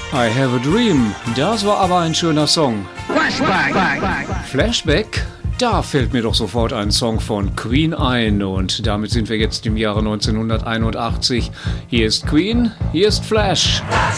I Have a Dream, das war aber ein schöner Song. Flashback, da fällt mir doch sofort ein Song von Queen ein und damit sind wir jetzt im Jahre 1981. Hier ist Queen, hier ist Flash.